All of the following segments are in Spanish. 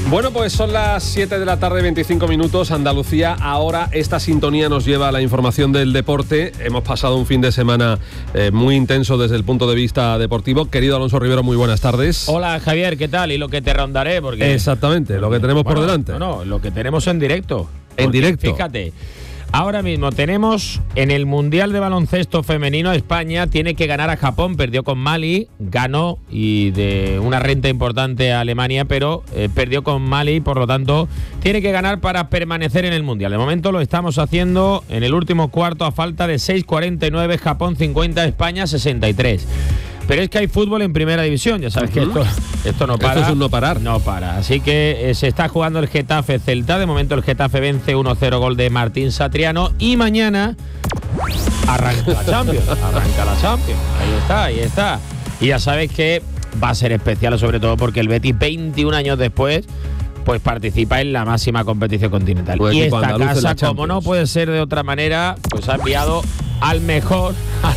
Bueno, pues son las 7 de la tarde, 25 minutos, Andalucía. Ahora esta sintonía nos lleva a la información del deporte. Hemos pasado un fin de semana muy intenso desde el punto de vista deportivo. Querido Alonso Rivero, muy buenas tardes. Hola, Javier, ¿qué tal? Y lo que te rondaré, porque... Exactamente, lo que tenemos por delante. No, lo que tenemos en directo. En directo. Fíjate, ahora mismo tenemos en el Mundial de Baloncesto Femenino, España tiene que ganar a Japón, perdió con Mali, ganó y de una renta importante a Alemania, pero perdió con Mali, por lo tanto tiene que ganar para permanecer en el Mundial. De momento lo estamos haciendo en el último cuarto a falta de 6:49, Japón 50, España 63. Pero es que hay fútbol en primera división, ya sabes que esto no para. Esto es un no parar. No para. Así que se está jugando el Getafe Celta. De momento el Getafe vence 1-0, gol de Martín Satriano. Y mañana arranca la Champions. Ahí está. Y ya sabes que va a ser especial, sobre todo porque el Betis, 21 años después, pues participa en la máxima competición continental. Pues y esta andaluz casa, como no puede ser de otra manera, pues ha enviado al mejor.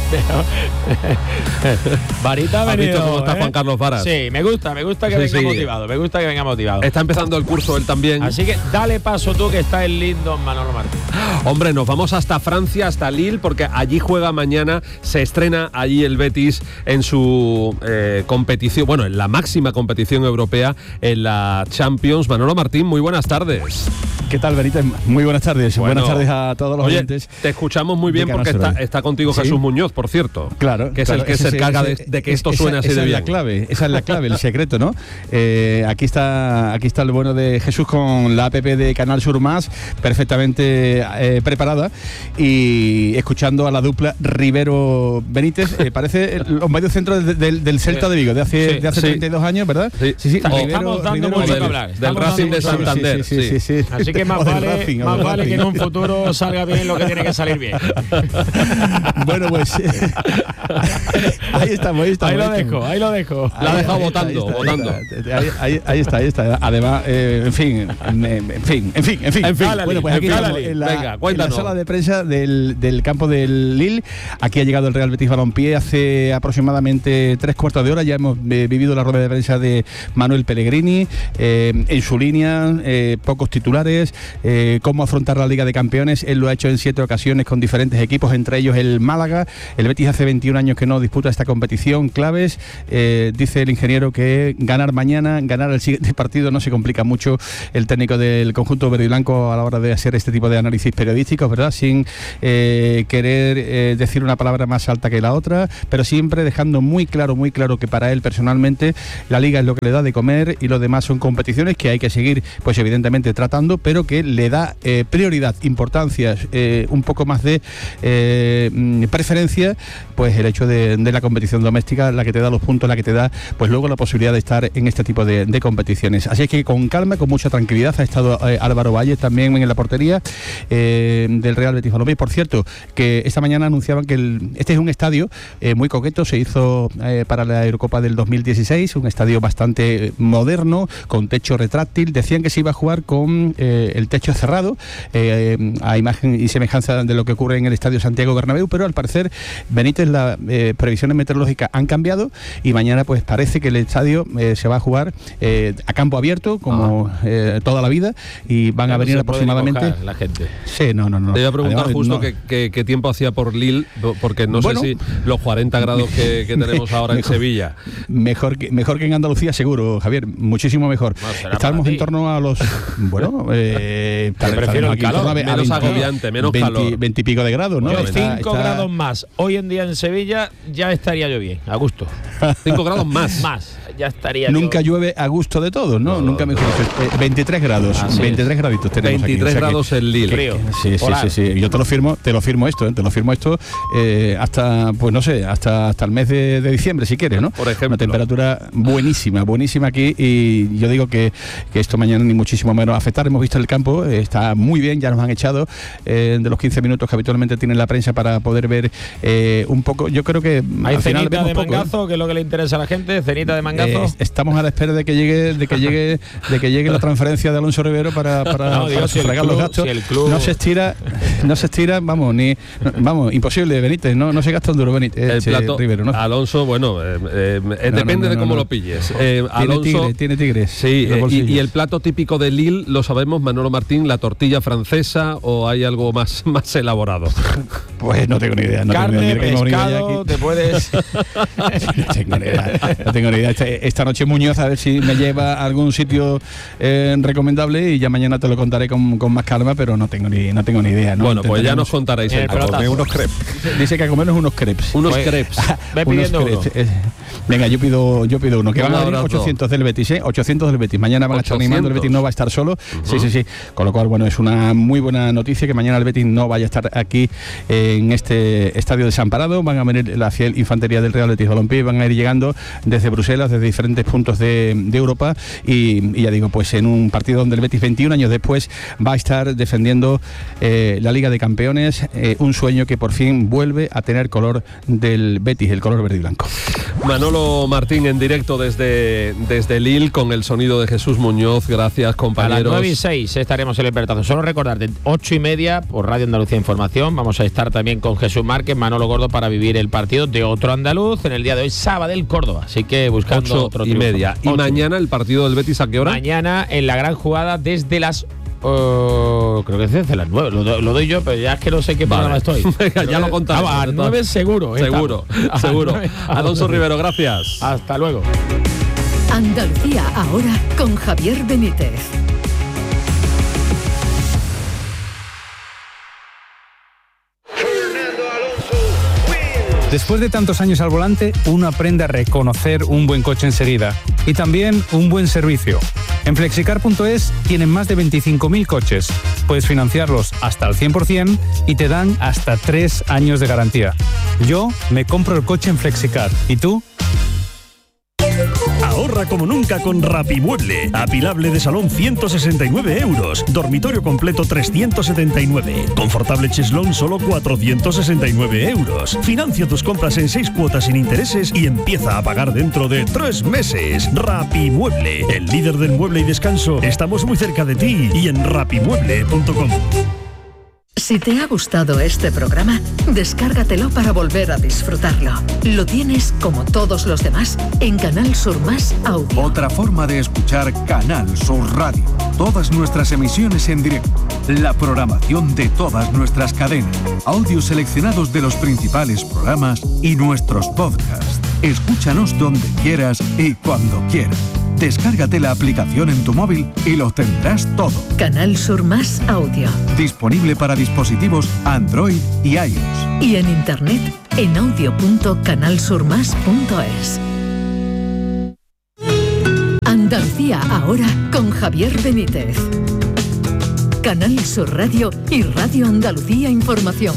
Varita ha venido. ¿Has visto cómo está Juan Carlos Varas? Sí, me gusta que venga motivado. Me gusta que venga motivado. Está empezando el curso él también. Así que dale paso tú, que está en Lindon, Manolo Martín. Hombre, nos vamos hasta Francia, hasta Lille, porque allí juega mañana, se estrena allí el Betis en su competición, bueno, en la máxima competición europea, en la Champions. Manolo Martín, muy buenas tardes. ¿Qué tal, Benítez? Muy buenas tardes. Bueno, buenas tardes a todos los oyentes. Te escuchamos muy bien porque está contigo Jesús Muñoz, por cierto. Claro. Que es el que se encarga de que esto suene así de bien. Esa es la clave, el secreto, ¿no? Aquí está el bueno de Jesús con la app de Canal Sur Más, perfectamente preparada, y escuchando a la dupla Rivero-Benítez. Parece los mediocentros del Celta de Vigo, de hace 32 años, ¿verdad? Sí. Estamos dando mucho que hablar. Del Racing de Santander. Sí. Así que más vale que en un futuro salga bien lo que tiene que salir bien. Bueno, pues ahí estamos. Ahí lo dejo. La ha dejado votando. Ahí está. Además, en fin. Bueno, pues aquí estamos en la sala de prensa del campo del Lille. Aquí ha llegado el Real Betis Balompié hace aproximadamente 3/4 de hora. Ya hemos vivido la rueda de prensa de Manuel Pellegrini, en su línea, pocos titulares, cómo afrontar la Liga de Campeones. Él lo ha hecho en 7 ocasiones con diferentes equipos, entre ellos el Málaga. El Betis hace 21 años que no disputa esta competición. Claves, dice el ingeniero que ganar mañana, ganar el siguiente partido, no se complica mucho el técnico del conjunto verde y blanco a la hora de hacer este tipo de análisis periodísticos, ¿verdad? Sin querer decir una palabra más alta que la otra, pero siempre dejando muy claro que para él personalmente la Liga es lo que le da de comer y lo demás son competiciones que hay que seguir, pues evidentemente tratando, pero que le da prioridad, importancia, un poco más de preferencia, pues el hecho de la competición doméstica, la que te da los puntos, la que te da pues luego la posibilidad de estar en este tipo de competiciones. Así es que con calma, con mucha tranquilidad ha estado Álvaro Valle también en la portería del Real Betis Balompié. Por cierto, que esta mañana anunciaban que este es un estadio muy coqueto, se hizo para la Eurocopa del 2016, un estadio bastante moderno, con techo retráctil. Decían que se iba a jugar con el techo cerrado, a imagen y semejanza de lo que ocurre en el Estadio Santiago Bernabéu, pero al parecer, Benítez, las previsiones meteorológicas han cambiado y mañana pues parece que el estadio se va a jugar a campo abierto, como toda la vida, y van a venir aproximadamente la gente. Sí, no. Te iba a preguntar, además, justo no. qué tiempo hacía por Lille, porque no sé si los 40 grados que tenemos ahora en Sevilla. Mejor que en Andalucía, seguro, Javier, muchísimo mejor. Estamos en torno a los... prefiero el calor, menos agobiante, menos calor. 20 y pico de grados, ¿no? 5 grados más. Hoy en día en Sevilla ya estaría yo bien, a gusto. 5 grados más. Ya estaría. Nunca llueve a gusto de todos, ¿no? Nunca mejor. 23 grados. 23 graditos tenemos 23 aquí. grados en Lille. Sí. Yo te lo firmo esto. Hasta, pues no sé, hasta el mes de diciembre, si quieres, ¿no? Por ejemplo. Una temperatura buenísima aquí, y yo digo que esto mañana ni muchísimo menos afectar. Hemos visto el campo, está muy bien, ya nos han echado de los 15 minutos que habitualmente tiene la prensa para poder ver un poco. Yo creo que hay al final cenita de poco, mangazo, que es lo que le interesa a la gente, cenita de mangazo. Estamos a la espera de que llegue la transferencia de Alonso Rivero para sufragar los gastos. Si el club no se estira, vamos, imposible, Benítez, no se gasta un duro, Benítez. El plato, Rivero, ¿no? Alonso, bueno, depende de cómo lo pilles. Alonso tiene tigres. Sí, y el plato típico de Lille, lo sabemos, Manolo Martín, la tortilla francesa, o hay algo más elaborado. Pues no tengo ni idea. Carne, pescado, te puedes... No tengo ni idea. Esta noche Muñoz a ver si me lleva a algún sitio recomendable y ya mañana te lo contaré con más calma, pero no tengo ni idea, ¿no? Bueno, pues ya nos contaréis unos crepes. Dice que a comernos unos crepes. Unos crepes. Ve pidiendo uno. Venga, yo pido uno, que van a abrir 800 del Betis, 800 del Betis. Mañana van a estar animando, el Betis no va a estar solo. Sí. Con lo cual, bueno, es una muy buena noticia que mañana el Betis no vaya a estar aquí en este estadio desamparado. Van a venir la fiel infantería del Real Betis Balompié, van a ir llegando desde Bruselas, desde diferentes puntos de Europa y ya digo, pues en un partido donde el Betis 21 años después va a estar defendiendo la Liga de Campeones, un sueño que por fin vuelve a tener color del Betis, el color verde y blanco. Manolo Martín en directo desde Lille con el sonido de Jesús Muñoz. Gracias, compañeros. A las 9:06 estaremos en el Pertazo. Solo recordarte, 8:30 por Radio Andalucía Información. Vamos a estar también con Jesús Márquez, Manolo Gordo, para vivir el partido de otro andaluz en el día de hoy, Sabadell Córdoba. Así que buscando otro triunfo. 8:30. ¿Y mañana el partido del Betis a qué hora? Mañana en la gran jugada desde las... creo que es desde las 9, lo doy yo, pero ya es que no sé qué programa estoy. Venga, ya lo contaré. A las 9 seguro. Seguro. Alonso Rivero, gracias. Hasta luego. Andalucía ahora con Javier Benítez. Después de tantos años al volante, uno aprende a reconocer un buen coche enseguida y también un buen servicio. En Flexicar.es tienen más de 25.000 coches. Puedes financiarlos hasta el 100% y te dan hasta 3 años de garantía. Yo me compro el coche en Flexicar. ¿Y tú? Ahorra como nunca con Rapimueble. Apilable de salón 169 €. Dormitorio completo 379. Confortable cheslón solo 469 €. Financia tus compras en 6 cuotas sin intereses y empieza a pagar dentro de 3 meses. Rapimueble, el líder del mueble y descanso. Estamos muy cerca de ti y en rapimueble.com. Si te ha gustado este programa, descárgatelo para volver a disfrutarlo. Lo tienes, como todos los demás, en Canal Sur Más Audio. Otra forma de escuchar Canal Sur Radio. Todas nuestras emisiones en directo, la programación de todas nuestras cadenas, audios seleccionados de los principales programas y nuestros podcasts. Escúchanos donde quieras y cuando quieras. Descárgate la aplicación en tu móvil y lo tendrás todo. Canal Sur Más Audio. Disponible para dispositivos Android y iOS. Y en internet en audio.canalsurmas.es. Andalucía ahora con Javier Benítez. Canal Sur Radio y Radio Andalucía Información.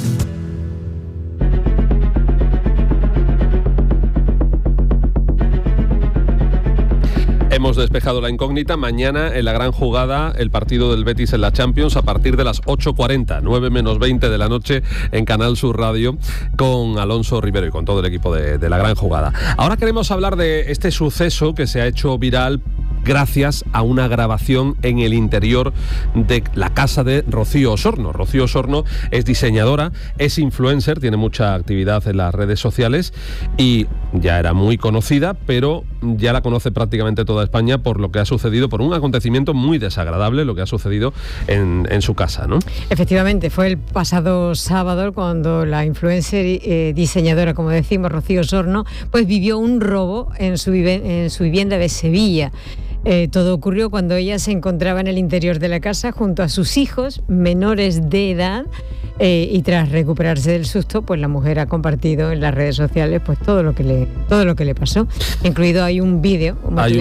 Hemos despejado la incógnita. Mañana en la gran jugada, el partido del Betis en la Champions a partir de las 8:40, 9 menos 20 de la noche en Canal Sur Radio, con Alonso Rivero y con todo el equipo de la gran jugada. Ahora queremos hablar de este suceso que se ha hecho viral gracias a una grabación en el interior de la casa de Rocío Osorno. Rocío Osorno es diseñadora, es influencer, tiene mucha actividad en las redes sociales y ya era muy conocida, pero ya la conoce prácticamente toda España por lo que ha sucedido, por un acontecimiento muy desagradable, lo que ha sucedido en su casa, ¿no? Efectivamente, fue el pasado sábado cuando la influencer diseñadora, como decimos, Rocío Osorno, pues vivió un robo en su vivienda de Sevilla. Todo ocurrió cuando ella se encontraba en el interior de la casa junto a sus hijos menores de edad y tras recuperarse del susto, pues la mujer ha compartido en las redes sociales pues todo lo que le pasó, incluido hay un vídeo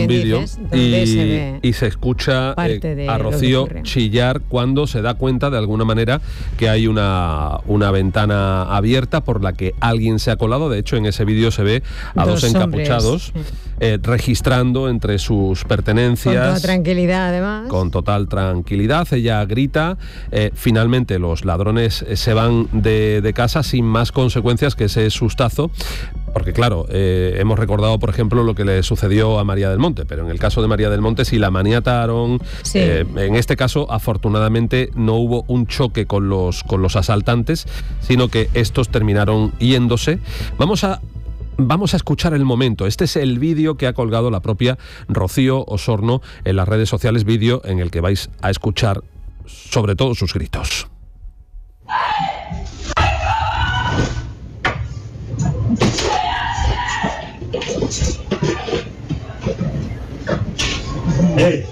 y se escucha a Rocío chillar cuando se da cuenta de alguna manera que hay una ventana abierta por la que alguien se ha colado. De hecho, en ese vídeo se ve a dos encapuchados registrando entre sus pertenencias. Con toda tranquilidad, además. Con total tranquilidad. Ella grita. Finalmente los ladrones se van de casa sin más consecuencias que ese sustazo. Porque claro, hemos recordado, por ejemplo, lo que le sucedió a María del Monte, pero en el caso de María del Monte sí la maniataron. Sí. En este caso, afortunadamente, no hubo un choque con los asaltantes, sino que estos terminaron yéndose. Vamos a escuchar el momento. Este es el vídeo que ha colgado la propia Rocío Osorno en las redes sociales, vídeo en el que vais a escuchar sobre todo sus gritos. Hey.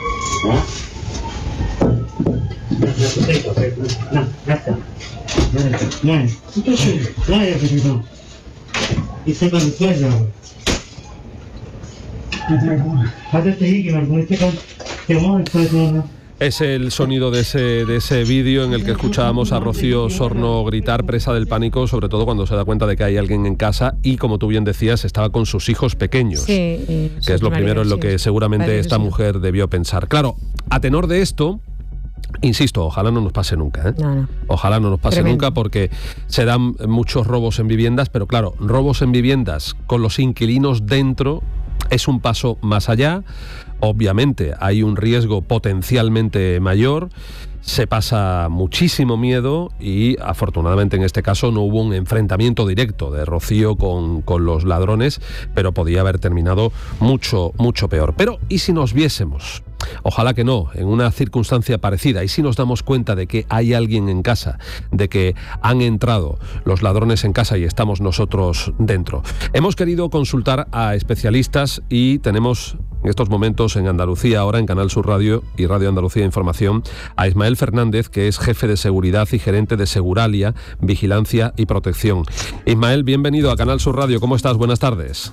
Es el sonido de ese vídeo en el que escuchábamos a Rocío Osorno gritar, presa del pánico, sobre todo cuando se da cuenta de que hay alguien en casa y, como tú bien decías, estaba con sus hijos pequeños, que es lo primero en lo que seguramente esta mujer debió pensar. Claro, a tenor de esto, insisto, ojalá no nos pase nunca, ¿eh? No. Ojalá no nos pase nunca, porque se dan muchos robos en viviendas, pero claro, robos en viviendas con los inquilinos dentro es un paso más allá. Obviamente hay un riesgo potencialmente mayor, se pasa muchísimo miedo y afortunadamente en este caso no hubo un enfrentamiento directo de Rocío con los ladrones, pero podía haber terminado mucho, mucho peor. Pero ¿y si nos viésemos? Ojalá que no, en una circunstancia parecida. ¿Y si nos damos cuenta de que hay alguien en casa, de que han entrado los ladrones en casa y estamos nosotros dentro? Hemos querido consultar a especialistas y tenemos en estos momentos en Andalucía, ahora en Canal Sur Radio y Radio Andalucía Información, a Ismael Fernández, que es jefe de seguridad y gerente de Seguralia, Vigilancia y Protección. Ismael, bienvenido a Canal Sur Radio. ¿Cómo estás? Buenas tardes.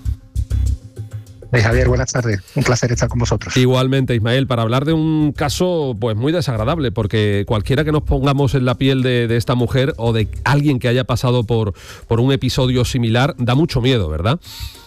Javier, buenas tardes. Un placer estar con vosotros. Igualmente, Ismael, para hablar de un caso pues muy desagradable, porque cualquiera que nos pongamos en la piel de esta mujer o de alguien que haya pasado por un episodio similar, da mucho miedo, ¿verdad?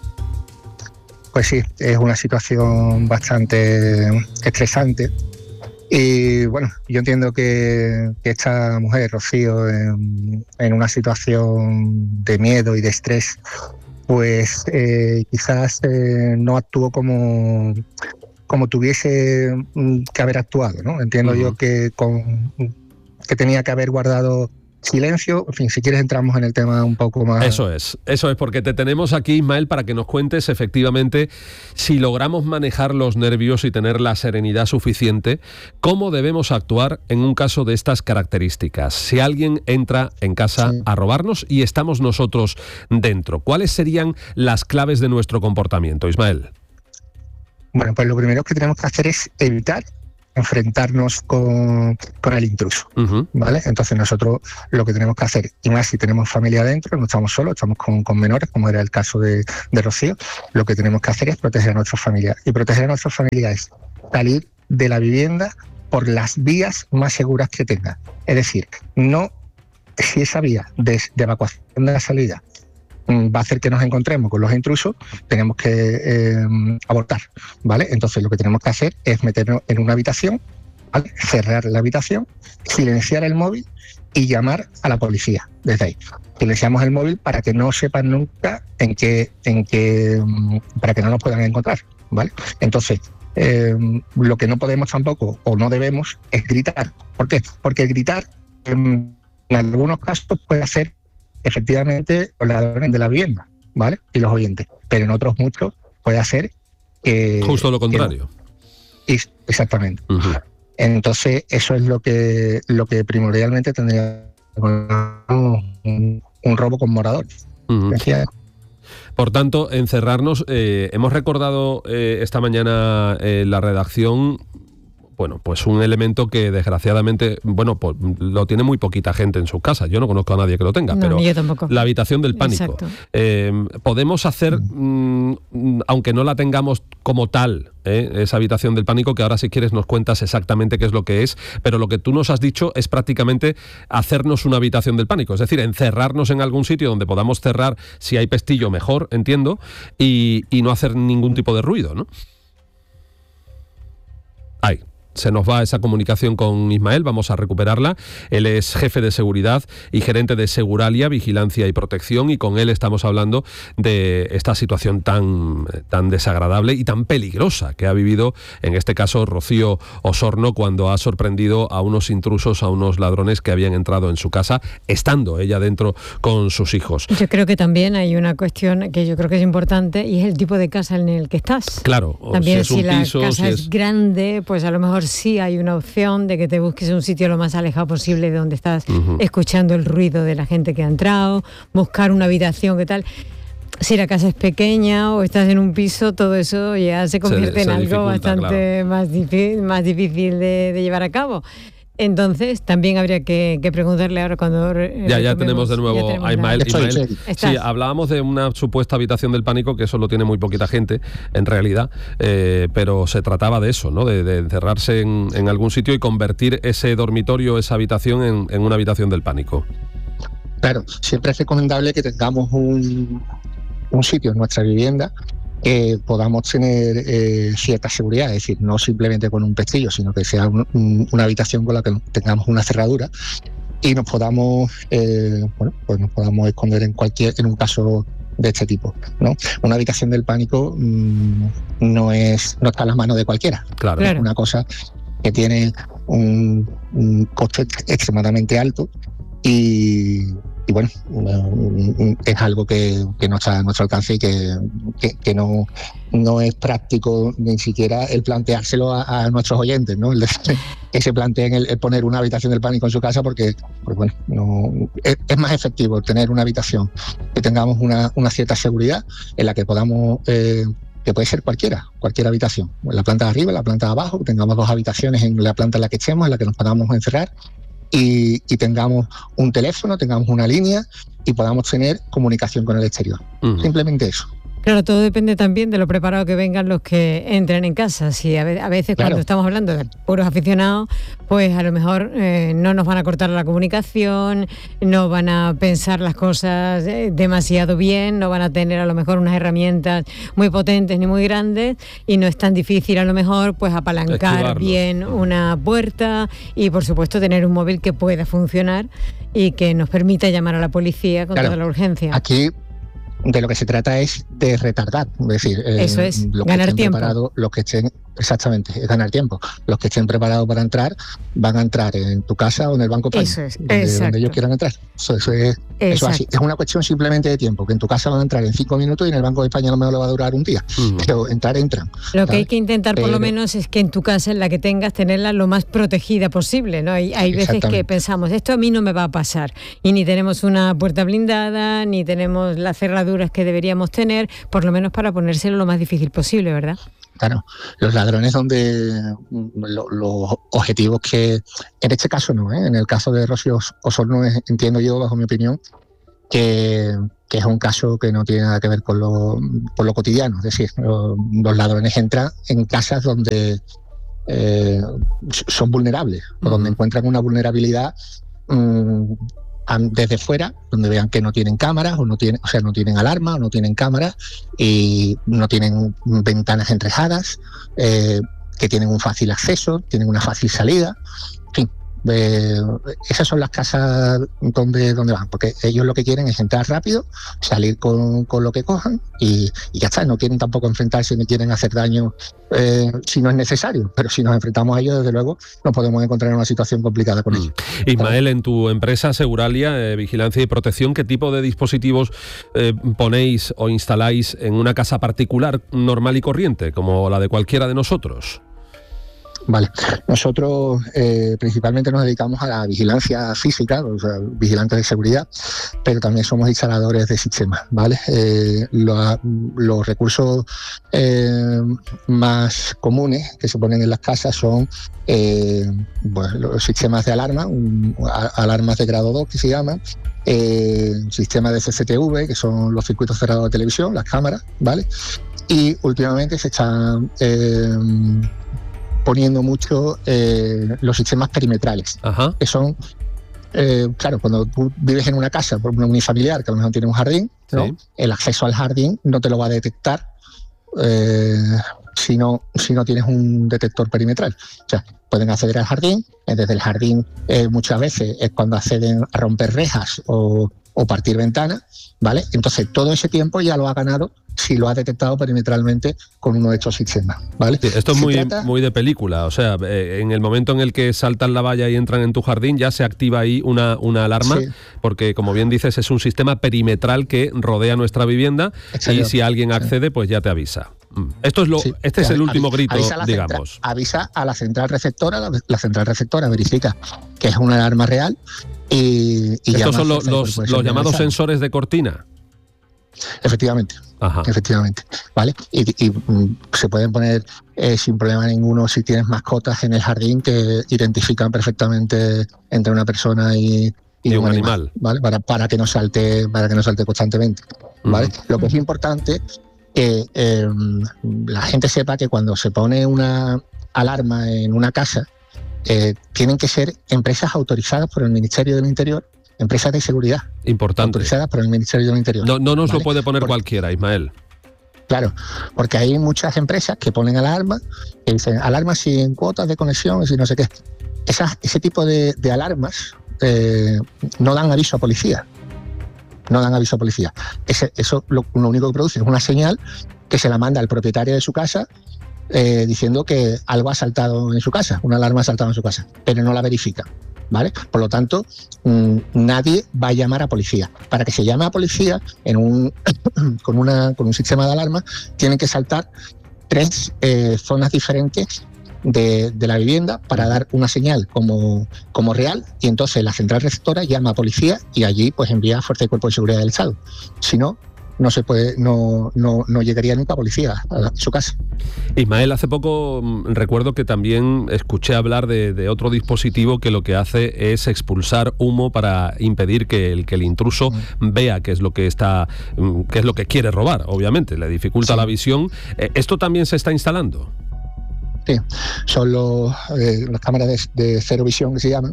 Pues sí, es una situación bastante estresante. Y bueno, yo entiendo que esta mujer, Rocío, en una situación de miedo y de estrés, pues quizás no actuó como tuviese que haber actuado, ¿no? Entiendo yo que tenía que haber guardado silencio. En fin, si quieres entramos en el tema un poco más. Eso es, porque te tenemos aquí, Ismael, para que nos cuentes efectivamente si logramos manejar los nervios y tener la serenidad suficiente, cómo debemos actuar en un caso de estas características. Si alguien entra en casa a robarnos y estamos nosotros dentro, ¿cuáles serían las claves de nuestro comportamiento, Ismael? Bueno, pues lo primero que tenemos que hacer es evitar enfrentarnos con el intruso, ¿vale? Entonces nosotros lo que tenemos que hacer, y más si tenemos familia adentro, no estamos solos, estamos con menores, como era el caso de Rocío, lo que tenemos que hacer es proteger a nuestra familia. Y proteger a nuestra familia es salir de la vivienda por las vías más seguras que tenga. Es decir, no si esa vía de evacuación de la salida va a hacer que nos encontremos con los intrusos, tenemos que abortar, ¿vale? Entonces lo que tenemos que hacer es meternos en una habitación, ¿vale? Cerrar la habitación, silenciar el móvil y llamar a la policía desde ahí. Silenciamos el móvil para que no sepan nunca para que no nos puedan encontrar, ¿vale? Entonces, lo que no podemos tampoco o no debemos es gritar. ¿Por qué? Porque gritar en algunos casos puede hacer efectivamente los ladrones de la vivienda, ¿vale? Y los oyentes, pero en otros muchos puede hacer que justo lo contrario. Exactamente. Entonces eso es lo que primordialmente tendría un robo con moradores. Por tanto, encerrarnos. Hemos recordado esta mañana la redacción. Bueno, pues un elemento que desgraciadamente, bueno, pues lo tiene muy poquita gente en sus casas. Yo no conozco a nadie que lo tenga, no, pero yo tampoco. La habitación del pánico. Podemos hacer, aunque no la tengamos como tal, esa habitación del pánico, que ahora si quieres nos cuentas exactamente qué es lo que es, pero lo que tú nos has dicho es prácticamente hacernos una habitación del pánico, es decir, encerrarnos en algún sitio donde podamos cerrar, si hay pestillo mejor, entiendo, y no hacer ningún tipo de ruido, ¿no? se nos va esa comunicación con Ismael, vamos a recuperarla. Él es jefe de seguridad y gerente de Seguralia, Vigilancia y Protección, y con él estamos hablando de esta situación tan desagradable y tan peligrosa que ha vivido, en este caso, Rocío Osorno, cuando ha sorprendido a unos intrusos, a unos ladrones que habían entrado en su casa, estando ella dentro con sus hijos. Yo creo que también hay una cuestión que yo creo que es importante, y es el tipo de casa en el que estás. Claro. También si la casa es grande, pues a lo mejor sí hay una opción de que te busques un sitio lo más alejado posible de donde estás escuchando el ruido de la gente que ha entrado, buscar una habitación, ¿qué tal? Si la casa es pequeña o estás en un piso, todo eso ya se convierte en algo bastante más difícil de llevar a cabo. Entonces, también habría que preguntarle ahora cuando... Ya tenemos de nuevo a Ismael. Sí, hablábamos de una supuesta habitación del pánico, que eso lo tiene muy poquita gente, en realidad, pero se trataba de eso, ¿no? De encerrarse en algún sitio y convertir ese dormitorio, esa habitación, en una habitación del pánico. Claro, siempre es recomendable que tengamos un sitio en nuestra vivienda que podamos tener cierta seguridad, es decir, no simplemente con un pestillo, sino que sea una habitación con la que tengamos una cerradura y nos podamos nos podamos esconder en un caso de este tipo, ¿no? Una habitación del pánico no está a las manos de cualquiera. Claro. Es una cosa que tiene un coste extremadamente alto y bueno, es algo que no está a nuestro alcance y que no es práctico ni siquiera el planteárselo a nuestros oyentes, ¿no? Que se planteen el poner una habitación del pánico en su casa, porque bueno, es más efectivo tener una habitación que tengamos una cierta seguridad en la que podamos que puede ser cualquier habitación, en la planta de arriba, en la planta de abajo, que tengamos 2 habitaciones en la planta en la que estemos, en la que nos podamos encerrar y tengamos un teléfono, tengamos una línea y podamos tener comunicación con el exterior. Simplemente eso. Claro, todo depende también de lo preparado que vengan los que entren en casa. Si a veces cuando estamos hablando de puros aficionados, pues a lo mejor no nos van a cortar la comunicación, no van a pensar las cosas demasiado bien, no van a tener a lo mejor unas herramientas muy potentes ni muy grandes, y no es tan difícil a lo mejor pues apalancar bien una puerta y por supuesto tener un móvil que pueda funcionar y que nos permita llamar a la policía con toda la urgencia. Aquí de lo que se trata es de retardar, es decir, eso es, ganar tiempo. Los que estén, exactamente, es ganar tiempo. Los que estén preparados para entrar van a entrar en tu casa o en el Banco España, donde ellos quieran entrar. Eso es así. Es una cuestión simplemente de tiempo, que en tu casa van a entrar en 5 minutos y en el Banco de España a lo mejor le va a durar un día, pero entran. Lo que hay que intentar por lo menos es que en tu casa, en la que tengas, tenerla lo más protegida posible, ¿no? Hay veces que pensamos, esto a mí no me va a pasar, y ni tenemos una puerta blindada, ni tenemos las cerraduras que deberíamos tener, por lo menos para ponérselo lo más difícil posible, ¿verdad? Claro, los ladrones los objetivos que, en este caso no, en el caso de Rocío Osorno entiendo yo, bajo mi opinión, que es un caso que no tiene nada que ver con lo cotidiano, es decir, los ladrones entran en casas donde son vulnerables, o donde encuentran una vulnerabilidad desde fuera, donde vean que no tienen cámaras no tienen alarma o no tienen cámaras y no tienen ventanas enrejadas, que tienen un fácil acceso, tienen una fácil salida. En fin, esas son las casas donde van, porque ellos lo que quieren es entrar rápido, salir con lo que cojan y ya está. No quieren tampoco enfrentarse ni quieren hacer daño si no es necesario, pero si nos enfrentamos a ellos, desde luego nos podemos encontrar en una situación complicada con ellos. Ismael, en tu empresa Seguralia, Vigilancia y Protección, ¿qué tipo de dispositivos ponéis o instaláis en una casa particular normal y corriente, como la de cualquiera de nosotros? Vale, nosotros principalmente nos dedicamos a la vigilancia física, o sea, vigilantes de seguridad, pero también somos instaladores de sistemas, ¿vale? Los recursos más comunes que se ponen en las casas son los sistemas de alarma, alarmas de grado 2 que se llaman, sistemas de CCTV, que son los circuitos cerrados de televisión, las cámaras, ¿vale? Y últimamente se están poniendo mucho los sistemas perimetrales, que son, claro, cuando tú vives en una casa, por una unifamiliar, que a lo mejor tiene un jardín, ¿no? El acceso al jardín no te lo va a detectar si no tienes un detector perimetral. O sea, pueden acceder al jardín, desde el jardín muchas veces es cuando acceden a romper rejas o partir ventanas, ¿vale? Entonces todo ese tiempo ya lo ha ganado si lo ha detectado perimetralmente con uno de estos sistemas, ¿vale? Sí, esto es muy de película, o sea, en el momento en el que saltan la valla y entran en tu jardín ya se activa ahí una alarma, sí, porque como bien dices es un sistema perimetral que rodea nuestra vivienda. Excelente. Y si alguien accede pues ya te avisa. Esto es este es el último grito, digamos. Avisa a la central receptora, la central receptora verifica que es una alarma real y estos son los llamados sensores de cortina. Efectivamente. Ajá. Efectivamente, ¿vale? Y se pueden poner sin problema ninguno si tienes mascotas en el jardín que identifican perfectamente entre una persona y un animal, ¿vale? Para que no salte constantemente, ¿vale? Lo que es importante que la gente sepa que cuando se pone una alarma en una casa tienen que ser empresas autorizadas por el Ministerio del Interior, empresas de seguridad. Importante. Autorizadas por el Ministerio del Interior. No nos ¿vale? Lo puede poner cualquiera, Ismael. Claro, porque hay muchas empresas que ponen alarmas, que dicen alarmas sin cuotas de conexión, y no sé qué. Ese tipo de alarmas no dan aviso a policía. No dan aviso a policía. Eso lo único que produce es una señal que se la manda al propietario de su casa diciendo que algo ha saltado en su casa, una alarma ha saltado en su casa, pero no la verifica, ¿vale? Por lo tanto, nadie va a llamar a policía. Para que se llame a policía con un sistema de alarma, tienen que saltar 3 zonas diferentes de la vivienda para dar una señal como real, y entonces la central receptora llama a policía y allí pues envía a Fuerza y Cuerpo de Seguridad del Estado. Si no, no se puede, no llegaría nunca policía a su casa. Ismael, hace poco recuerdo que también escuché hablar de otro dispositivo que lo que hace es expulsar humo para impedir que el intruso vea qué es lo que quiere robar. Obviamente, le dificulta la visión. ¿Esto también se está instalando? Sí, son las cámaras de cero visión que se llaman.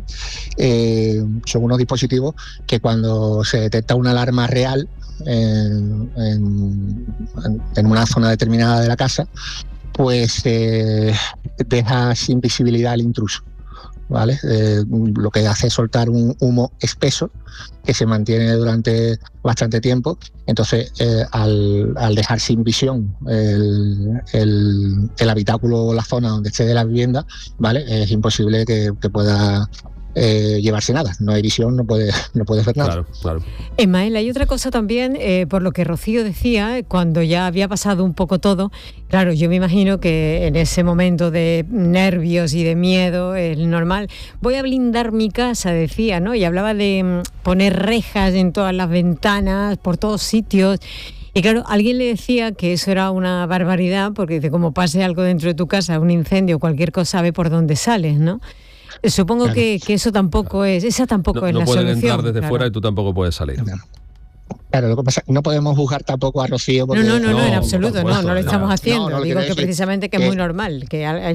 Son unos dispositivos que cuando se detecta una alarma real en una zona determinada de la casa, pues deja sin visibilidad al intruso, ¿vale? Lo que hace es soltar un humo espeso que se mantiene durante bastante tiempo. Entonces, al dejar sin visión el habitáculo o la zona donde esté de la vivienda, ¿vale? Es imposible que pueda llevarse nada. No hay visión, no puede ver nada. Claro. Ismael, hay otra cosa también, por lo que Rocío decía, cuando ya había pasado un poco todo. Claro, yo me imagino que en ese momento de nervios y de miedo, es normal. Voy a blindar mi casa, decía, ¿no? Y hablaba de poner rejas en todas las ventanas, por todos sitios. Y claro, alguien le decía que eso era una barbaridad, porque dice, como pase algo dentro de tu casa, un incendio, cualquier cosa, ve por dónde sales, ¿no? Supongo claro. que eso tampoco es, esa tampoco es la solución. No pueden entrar desde fuera y tú tampoco puedes salir. Claro, lo que pasa es que no podemos juzgar tampoco a Rocío. No, en absoluto, no lo estamos haciendo. Digo que precisamente que es muy normal, que